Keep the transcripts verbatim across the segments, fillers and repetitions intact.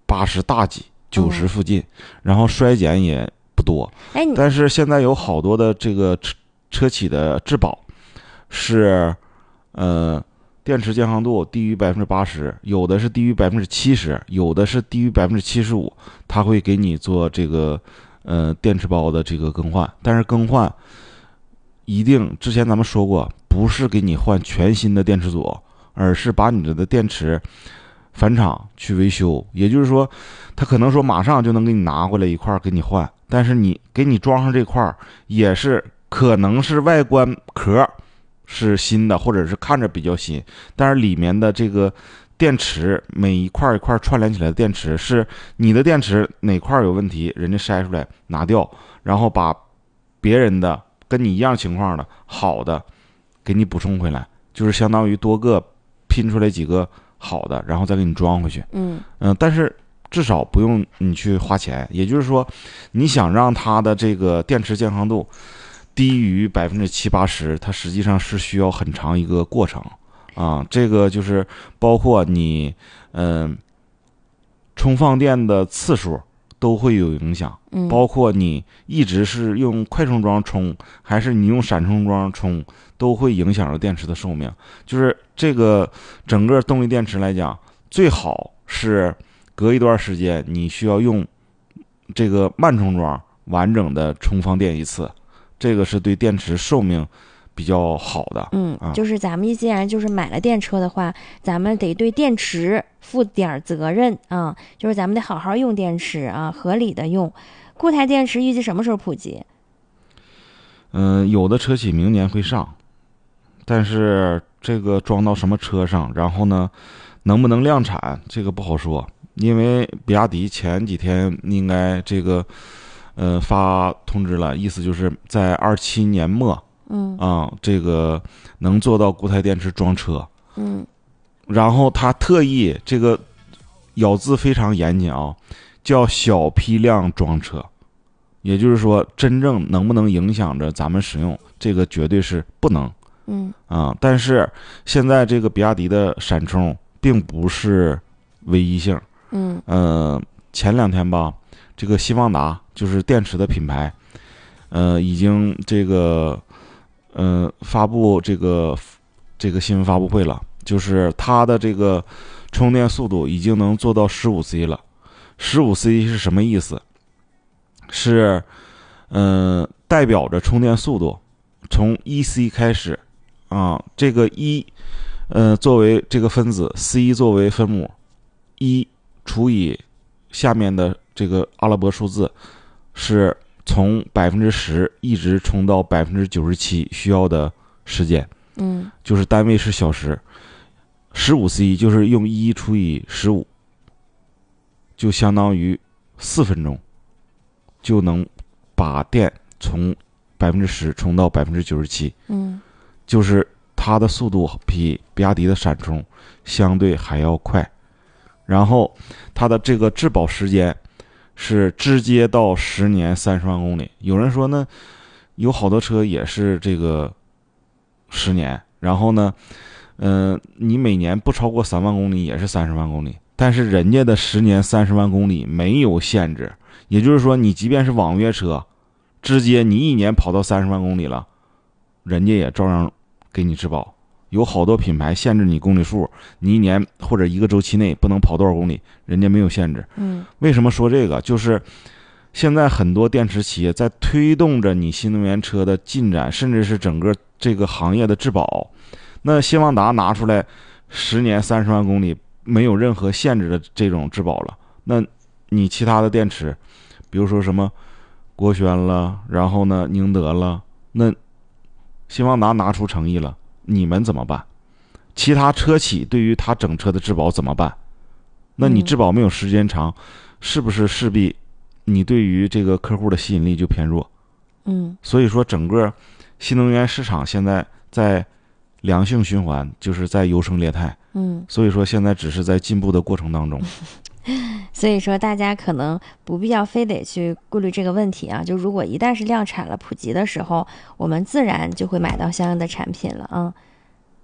八十大几，九十附近，然后衰减也不多。 哎， 但是现在有好多的这个车车企的质保是，呃，电池健康度低于百分之八十，有的是低于百分之七十，有的是低于百分之七十五，它会给你做这个呃电池包的这个更换。但是更换一定之前咱们说过，不是给你换全新的电池组，而是把你的电池返厂去维修。也就是说，他可能说马上就能给你拿回来一块给你换，但是你给你装上这块也是可能是外观壳是新的，或者是看着比较新，但是里面的这个电池每一块一块串联起来的电池是你的电池哪块有问题，人家筛出来拿掉，然后把别人的跟你一样情况的好的给你补充回来，就是相当于多个拼出来几个好的，然后再给你装回去。 嗯嗯、呃，但是至少不用你去花钱。也就是说，你想让它的这个电池健康度低于百分之七八十，它实际上是需要很长一个过程啊。这个就是包括你嗯、呃、充放电的次数都会有影响， 嗯， 包括你一直是用快充桩充，还是你用闪充桩充，都会影响着电池的寿命。就是这个整个动力电池来讲，最好是隔一段时间你需要用这个慢充桩完整的充放电一次，这个是对电池寿命比较好的。 嗯， 啊、 就是咱们既然就是买了电车的话，咱们得对电池负点责任啊，就是咱们得好好用电池啊，合理的用。固态电池预计什么时候普及？ 嗯、呃，有的车企明年会上，但是这个装到什么车上，然后呢，能不能量产，这个不好说。因为比亚迪前几天应该这个呃发通知了，意思就是在二七年末， 嗯啊，这个能做到固态电池装车。 嗯， 然后他特意这个咬字非常严谨啊，叫小批量装车。也就是说，真正能不能影响着咱们使用，这个绝对是不能。 嗯啊，但是现在这个比亚迪的闪充并不是唯一性。 嗯呃，前两天吧，这个希望达就是电池的品牌，呃，已经这个呃发布这个这个新闻发布会了，就是它的这个充电速度已经能做到 十五 C 了。十五 C 是什么意思？是嗯、呃，代表着充电速度从 一 C 开始啊，这个一呃作为这个分子 ，C 作为分母，一除以下面的这个阿拉伯数字，是从百分之十一直充到百分之九十七需要的时间。 嗯， 就是单位是小时。十五 C 就是用一除以十五，就相当于四分钟，就能把电从百分之十充到百分之九十七。 嗯， 就是它的速度比比亚迪的闪充相对还要快。然后它的这个质保时间是直接到十年三十万公里。有人说呢，有好多车也是这个十年，然后呢，嗯、呃，你每年不超过三万公里也是三十万公里，但是人家的十年三十万公里没有限制，也就是说，你即便是网约车，直接你一年跑到三十万公里了，人家也照样给你质保。有好多品牌限制你公里数，你一年或者一个周期内不能跑多少公里，人家没有限制。 嗯， 为什么说这个？就是现在很多电池企业在推动着你新能源车的进展，甚至是整个这个行业的质保。那希望达拿出来十年三十万公里没有任何限制的这种质保了，那你其他的电池，比如说什么国轩了，然后呢宁德了，那希望达拿出诚意了，你们怎么办？其他车企对于他整车的质保怎么办？那你质保没有时间长，是不是势必你对于这个客户的吸引力就偏弱？ 嗯， 所以说整个新能源市场现在在良性循环，就是在优胜劣汰。 嗯， 所以说现在只是在进步的过程当中。 所以说大家可能不必要非得去顾虑这个问题啊，就如果一旦是量产了普及的时候，我们自然就会买到相应的产品了啊。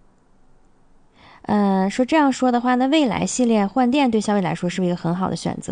呃，说这样说的话，那蔚来系列换电对消费来说是不是一个很好的选择？